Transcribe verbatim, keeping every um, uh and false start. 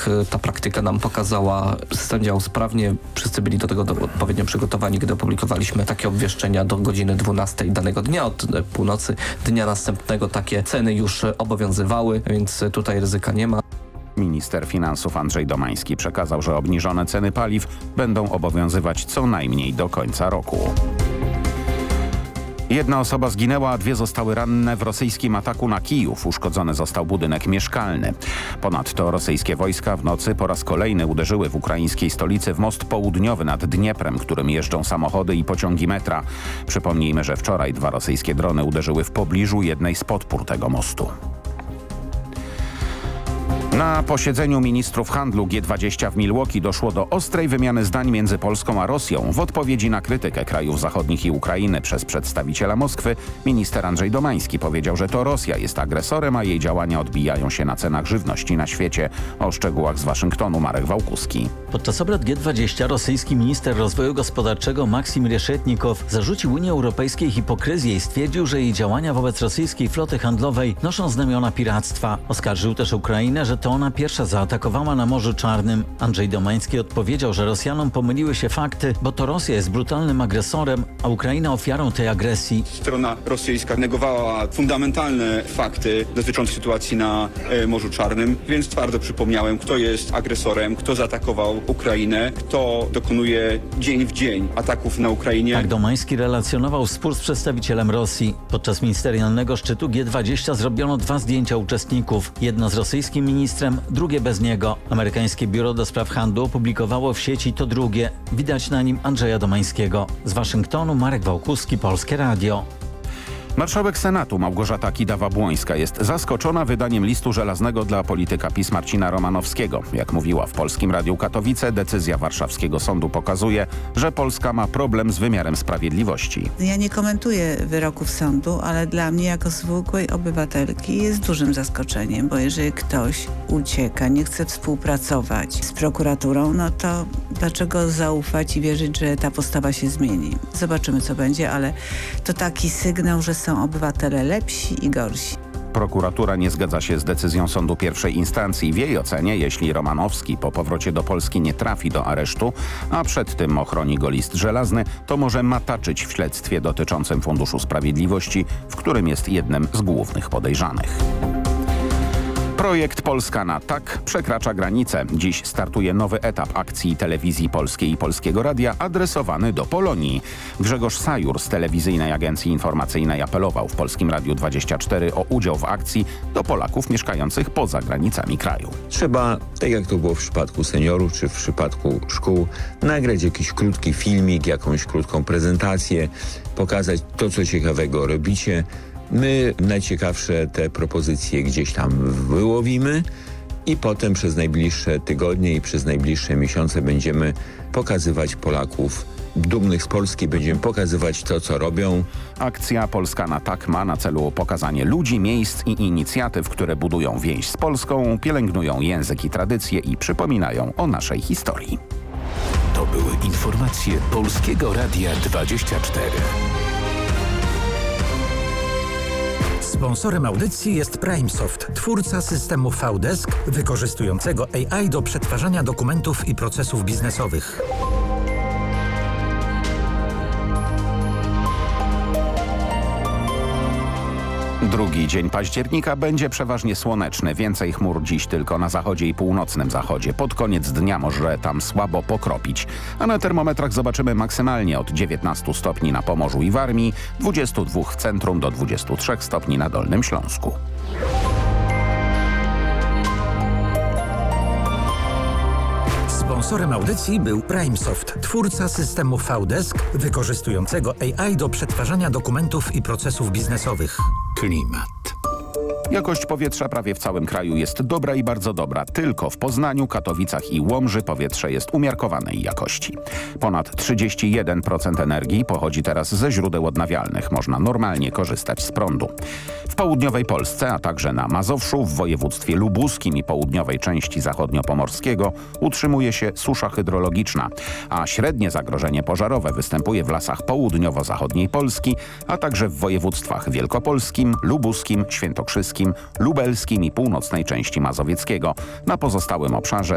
ta praktyka nam pokazała, system działał sprawnie, wszyscy byli do tego do, odpowiednio przygotowani, gdy opublikowaliśmy takie obwieszczenia do godziny dwunastej danego dnia, od północy dnia następnego takie ceny już obowiązywały, więc tutaj ryzyka nie ma. Minister finansów Andrzej Domański przekazał, że obniżone ceny paliw będą obowiązywać co najmniej do końca roku. Jedna osoba zginęła, a dwie zostały ranne w rosyjskim ataku na Kijów. Uszkodzony został budynek mieszkalny. Ponadto rosyjskie wojska w nocy po raz kolejny uderzyły w ukraińskiej stolicy w most południowy nad Dnieprem, którym jeżdżą samochody i pociągi metra. Przypomnijmy, że wczoraj dwa rosyjskie drony uderzyły w pobliżu jednej z podpór tego mostu. Na posiedzeniu ministrów handlu G dwadzieścia w Milwaukee doszło do ostrej wymiany zdań między Polską a Rosją. W odpowiedzi na krytykę krajów zachodnich i Ukrainy przez przedstawiciela Moskwy minister Andrzej Domański powiedział, że to Rosja jest agresorem, a jej działania odbijają się na cenach żywności na świecie. O szczegółach z Waszyngtonu Marek Wałkuski. Podczas obrad G dwadzieścia rosyjski minister rozwoju gospodarczego Maksim Reszetnikow zarzucił Unii Europejskiej hipokryzję i stwierdził, że jej działania wobec rosyjskiej floty handlowej noszą znamiona piractwa. Oskarżył też Ukrainę, że to ona pierwsza zaatakowała na Morzu Czarnym. Andrzej Domański odpowiedział, że Rosjanom pomyliły się fakty, bo to Rosja jest brutalnym agresorem, a Ukraina ofiarą tej agresji. Strona rosyjska negowała fundamentalne fakty dotyczące sytuacji na e, Morzu Czarnym, więc twardo przypomniałem, kto jest agresorem, kto zaatakował Ukrainę, kto dokonuje dzień w dzień ataków na Ukrainie. Tak Domański relacjonował spór z przedstawicielem Rosji. Podczas ministerialnego szczytu G dwadzieścia zrobiono dwa zdjęcia uczestników. Jedno z rosyjskim ministrem, drugie bez niego. Amerykańskie Biuro do Spraw Handlu opublikowało w sieci to drugie. Widać na nim Andrzeja Domańskiego. Z Waszyngtonu Marek Wałkuski, Polskie Radio. Marszałek Senatu Małgorzata Kidawa-Błońska jest zaskoczona wydaniem listu żelaznego dla polityka PiS Marcina Romanowskiego. Jak mówiła w Polskim Radiu Katowice, decyzja warszawskiego sądu pokazuje, że Polska ma problem z wymiarem sprawiedliwości. Ja nie komentuję wyroków sądu, ale dla mnie jako zwykłej obywatelki jest dużym zaskoczeniem, bo jeżeli ktoś ucieka, nie chce współpracować z prokuraturą, no to dlaczego zaufać i wierzyć, że ta postawa się zmieni? Zobaczymy, co będzie, ale to taki sygnał, że są obywatele lepsi i gorsi. Prokuratura nie zgadza się z decyzją sądu pierwszej instancji. W jej ocenie, jeśli Romanowski po powrocie do Polski nie trafi do aresztu, a przed tym ochroni go list żelazny, to może mataczyć w śledztwie dotyczącym Funduszu Sprawiedliwości, w którym jest jednym z głównych podejrzanych. Projekt Polska na tak przekracza granicę. Dziś startuje nowy etap akcji Telewizji Polskiej i Polskiego Radia adresowany do Polonii. Grzegorz Sajur z Telewizyjnej Agencji Informacyjnej apelował w Polskim Radiu dwadzieścia cztery o udział w akcji do Polaków mieszkających poza granicami kraju. Trzeba, tak jak to było w przypadku seniorów czy w przypadku szkół, nagrać jakiś krótki filmik, jakąś krótką prezentację, pokazać to, co ciekawego robicie. My najciekawsze te propozycje gdzieś tam wyłowimy i potem przez najbliższe tygodnie i przez najbliższe miesiące będziemy pokazywać Polaków dumnych z Polski, będziemy pokazywać to, co robią. Akcja Polska na tak ma na celu pokazanie ludzi, miejsc i inicjatyw, które budują więź z Polską, pielęgnują język i tradycje i przypominają o naszej historii. To były informacje Polskiego Radia dwadzieścia cztery. Sponsorem audycji jest PrimeSoft, twórca systemu V-Desk wykorzystującego A I do przetwarzania dokumentów i procesów biznesowych. Drugi dzień października będzie przeważnie słoneczny. Więcej chmur dziś tylko na zachodzie i północnym zachodzie. Pod koniec dnia może tam słabo pokropić. A na termometrach zobaczymy maksymalnie od dziewiętnastu stopni na Pomorzu i Warmii, dwudziestu dwóch w centrum do dwudziestu trzech stopni na Dolnym Śląsku. Sponsorem audycji był PrimeSoft, twórca systemu V-Desk wykorzystującego A I do przetwarzania dokumentów i procesów biznesowych. Klimat. Jakość powietrza prawie w całym kraju jest dobra i bardzo dobra. Tylko w Poznaniu, Katowicach i Łomży powietrze jest umiarkowanej jakości. Ponad trzydzieści jeden procent energii pochodzi teraz ze źródeł odnawialnych. Można normalnie korzystać z prądu. W południowej Polsce, a także na Mazowszu, w województwie lubuskim i południowej części zachodniopomorskiego utrzymuje się susza hydrologiczna, a średnie zagrożenie pożarowe występuje w lasach południowo-zachodniej Polski, a także w województwach wielkopolskim, lubuskim, świętokrzyskim, lubelskim i północnej części mazowieckiego. Na pozostałym obszarze